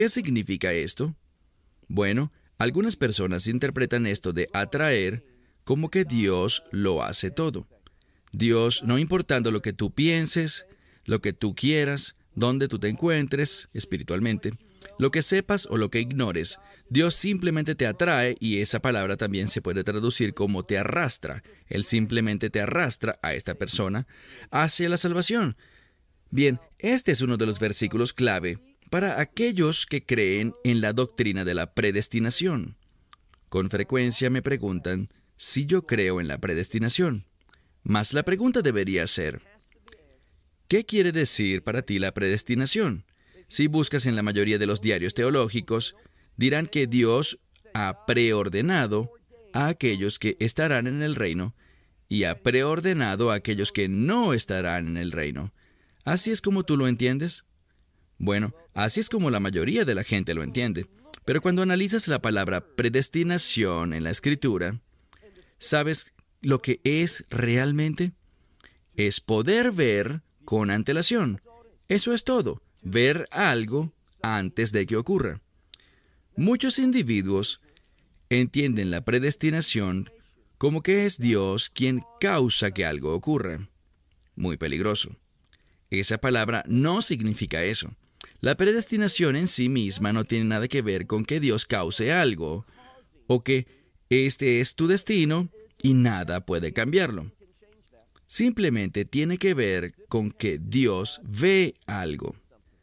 ¿Qué significa esto? Bueno, algunas personas interpretan esto de atraer como que Dios lo hace todo. Dios, no importando lo que tú pienses, lo que tú quieras, dónde tú te encuentres espiritualmente, lo que sepas o lo que ignores, Dios simplemente te atrae, y esa palabra también se puede traducir como te arrastra. Él simplemente te arrastra a esta persona hacia la salvación. Bien, este es uno de los versículos clave para aquellos que creen en la doctrina de la predestinación. Con frecuencia me preguntan si yo creo en la predestinación. Mas la pregunta debería ser, ¿qué quiere decir para ti la predestinación? Si buscas en la mayoría de los diarios teológicos, dirán que Dios ha preordenado a aquellos que estarán en el reino y ha preordenado a aquellos que no estarán en el reino. ¿Así es como tú lo entiendes? Bueno, así es como la mayoría de la gente lo entiende. Pero cuando analizas la palabra predestinación en la Escritura, ¿sabes lo que es realmente? Es poder ver con antelación. Eso es todo, ver algo antes de que ocurra. Muchos individuos entienden la predestinación como que es Dios quien causa que algo ocurra. Muy peligroso. Esa palabra no significa eso. La predestinación en sí misma no tiene nada que ver con que Dios cause algo, o que este es tu destino y nada puede cambiarlo. Simplemente tiene que ver con que Dios ve algo.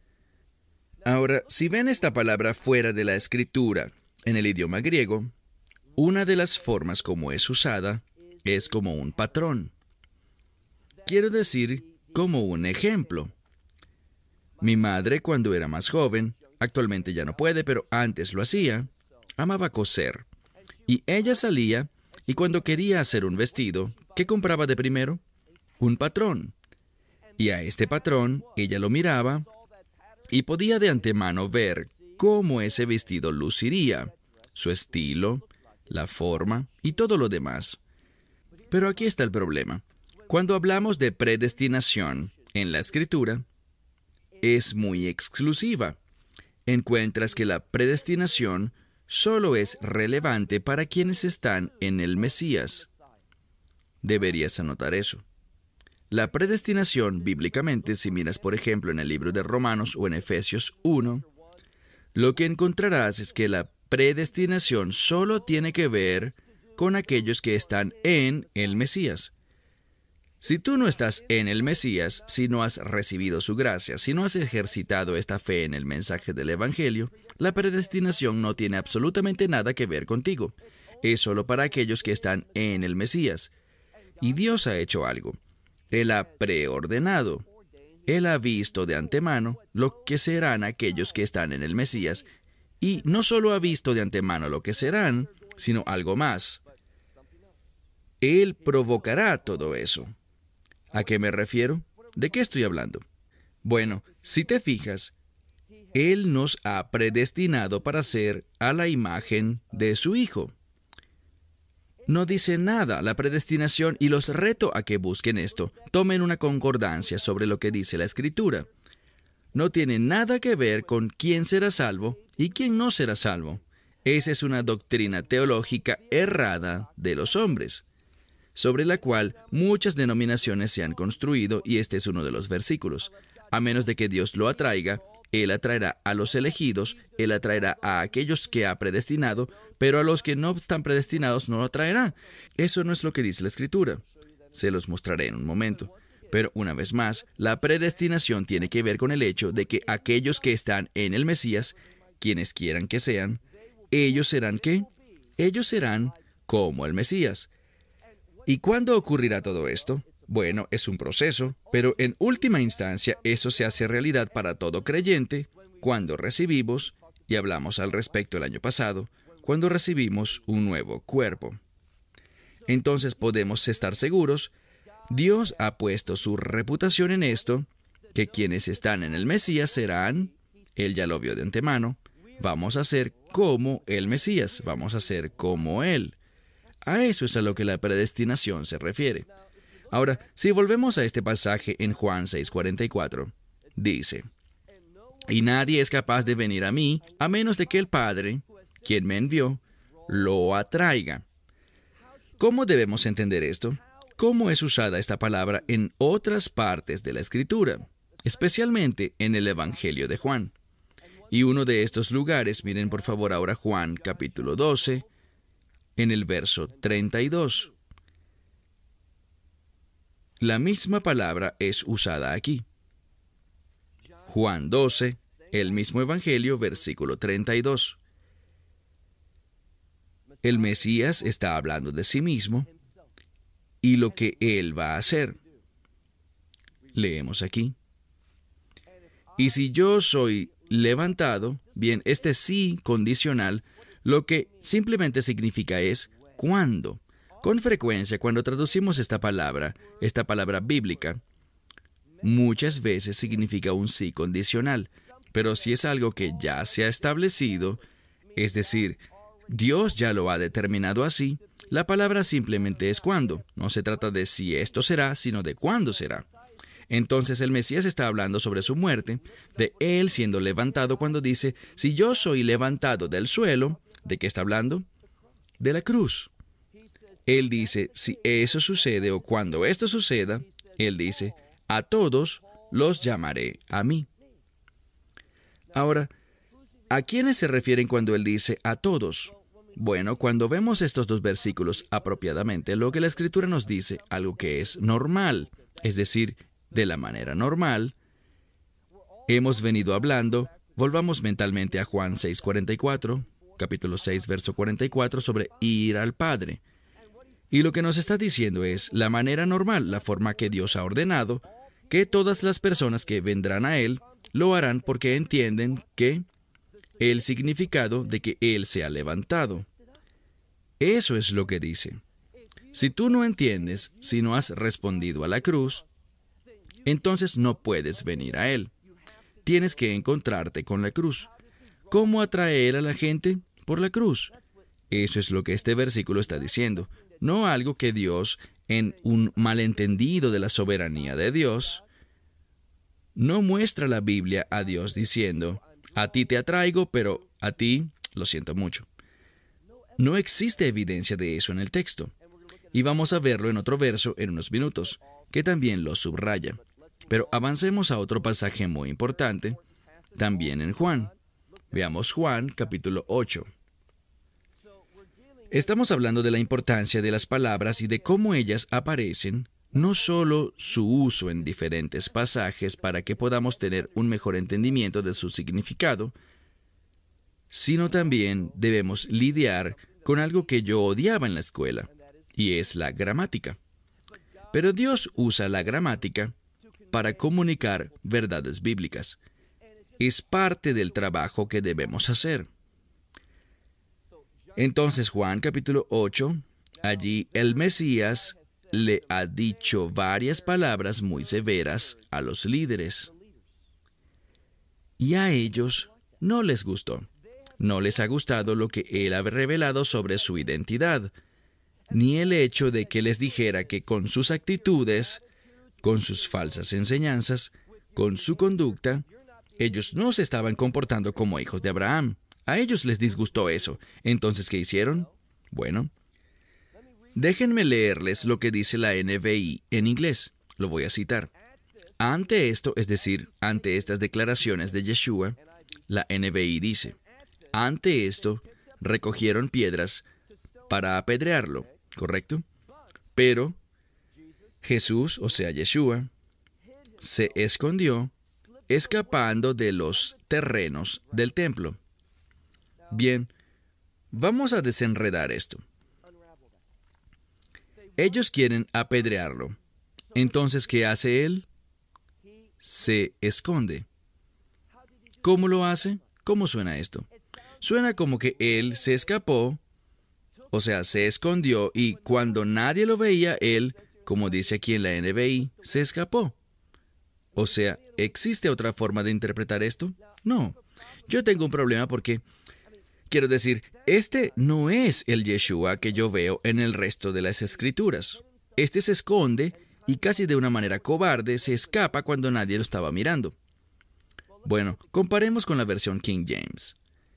Ahora, si ven esta palabra fuera de la Escritura, en el idioma griego, una de las formas como es usada es como un patrón. Quiero decir, como un ejemplo. Mi madre, cuando era más joven, actualmente ya no puede, pero antes lo hacía, amaba coser. Y ella salía, y cuando quería hacer un vestido, ¿qué compraba de primero? Un patrón. Y a este patrón ella lo miraba y podía de antemano ver cómo ese vestido luciría, su estilo, la forma y todo lo demás. Pero aquí está el problema. Cuando hablamos de predestinación en la Escritura, es muy exclusiva. Encuentras que la predestinación solo es relevante para quienes están en el Mesías. Deberías anotar eso. La predestinación, bíblicamente, si miras por ejemplo en el libro de Romanos o en Efesios 1, lo que encontrarás es que la predestinación solo tiene que ver con aquellos que están en el Mesías. Si tú no estás en el Mesías, si no has recibido su gracia, si no has ejercitado esta fe en el mensaje del Evangelio, la predestinación no tiene absolutamente nada que ver contigo. Es solo para aquellos que están en el Mesías. Y Dios ha hecho algo. Él ha preordenado. Él ha visto de antemano lo que serán aquellos que están en el Mesías. Y no solo ha visto de antemano lo que serán, sino algo más. Él provocará todo eso. ¿A qué me refiero? ¿De qué estoy hablando? Bueno, si te fijas, Él nos ha predestinado para ser a la imagen de su Hijo. No dice nada la predestinación y los reto a que busquen esto. Tomen una concordancia sobre lo que dice la Escritura. No tiene nada que ver con quién será salvo y quién no será salvo. Esa es una doctrina teológica errada de los hombres, sobre la cual muchas denominaciones se han construido, y este es uno de los versículos. A menos de que Dios lo atraiga, Él atraerá a los elegidos, Él atraerá a aquellos que ha predestinado, pero a los que no están predestinados no lo atraerá. Eso no es lo que dice la Escritura. Se los mostraré en un momento. Pero una vez más, la predestinación tiene que ver con el hecho de que aquellos que están en el Mesías, quienes quieran que sean, ellos serán ¿qué? Ellos serán como el Mesías. ¿Y cuándo ocurrirá todo esto? Bueno, es un proceso, pero en última instancia eso se hace realidad para todo creyente cuando recibimos, y hablamos al respecto el año pasado, cuando recibimos un nuevo cuerpo. Entonces podemos estar seguros, Dios ha puesto su reputación en esto, que quienes están en el Mesías serán, Él ya lo vio de antemano, vamos a ser como el Mesías, vamos a ser como Él. A eso es a lo que la predestinación se refiere. Ahora, si volvemos a este pasaje en Juan 6:44, dice, Y nadie es capaz de venir a mí a menos de que el Padre, quien me envió, lo atraiga. ¿Cómo debemos entender esto? ¿Cómo es usada esta palabra en otras partes de la Escritura, especialmente en el Evangelio de Juan? Y uno de estos lugares, miren por favor ahora Juan capítulo 12, en el verso 32. La misma palabra es usada aquí. Juan 12, el mismo Evangelio, versículo 32. El Mesías está hablando de sí mismo y lo que Él va a hacer. Leemos aquí. Y si yo soy levantado, bien, este sí condicional, lo que simplemente significa es ¿cuándo? Con frecuencia, cuando traducimos esta palabra bíblica, muchas veces significa un sí condicional. Pero si es algo que ya se ha establecido, es decir, Dios ya lo ha determinado así, la palabra simplemente es cuándo. No se trata de si esto será, sino de cuándo será. Entonces el Mesías está hablando sobre su muerte, de Él siendo levantado cuando dice, si yo soy levantado del suelo, ¿de qué está hablando? De la cruz. Él dice, si eso sucede o cuando esto suceda, Él dice, a todos los llamaré a mí. Ahora, ¿a quiénes se refieren cuando Él dice a todos? Bueno, cuando vemos estos dos versículos apropiadamente, lo que la Escritura nos dice, algo que es normal, es decir, de la manera normal, hemos venido hablando, volvamos mentalmente a Juan 6:44, capítulo 6, verso 44, sobre ir al Padre. Y lo que nos está diciendo es la manera normal, la forma que Dios ha ordenado, que todas las personas que vendrán a Él lo harán porque entienden que el significado de que Él se ha levantado. Eso es lo que dice. Si tú no entiendes, si no has respondido a la cruz, entonces no puedes venir a Él. Tienes que encontrarte con la cruz. ¿Cómo atraer a la gente? Por la cruz. Eso es lo que este versículo está diciendo. No algo que Dios, en un malentendido de la soberanía de Dios, no muestra la Biblia a Dios diciendo, a ti te atraigo, pero a ti lo siento mucho. No existe evidencia de eso en el texto. Y vamos a verlo en otro verso en unos minutos, que también lo subraya. Pero avancemos a otro pasaje muy importante, también en Juan. Veamos Juan, capítulo 8. Estamos hablando de la importancia de las palabras y de cómo ellas aparecen, no solo su uso en diferentes pasajes para que podamos tener un mejor entendimiento de su significado, sino también debemos lidiar con algo que yo odiaba en la escuela, y es la gramática. Pero Dios usa la gramática para comunicar verdades bíblicas. Es parte del trabajo que debemos hacer. Entonces, Juan capítulo 8, allí el Mesías le ha dicho varias palabras muy severas a los líderes. Y a ellos no les gustó. No les ha gustado lo que Él ha revelado sobre su identidad, ni el hecho de que les dijera que con sus actitudes, con sus falsas enseñanzas, con su conducta, ellos no se estaban comportando como hijos de Abraham. A ellos les disgustó eso. Entonces, ¿qué hicieron? Bueno, déjenme leerles lo que dice la NBI en inglés. Lo voy a citar. Ante esto, es decir, ante estas declaraciones de Yeshua, la NBI dice, ante esto, recogieron piedras para apedrearlo, ¿correcto? Pero Jesús, o sea, Yeshua, se escondió, escapando de los terrenos del templo. Bien, vamos a desenredar esto. Ellos quieren apedrearlo. Entonces, ¿qué hace él? Se esconde. ¿Cómo lo hace? ¿Cómo suena esto? Suena como que él se escapó, o sea, se escondió y cuando nadie lo veía, él, como dice aquí en la NBI, se escapó. O sea, ¿existe otra forma de interpretar esto? No. Yo tengo un problema porque, quiero decir, este no es el Yeshua que yo veo en el resto de las Escrituras. Este se esconde y casi de una manera cobarde se escapa cuando nadie lo estaba mirando. Bueno, comparemos con la versión King James.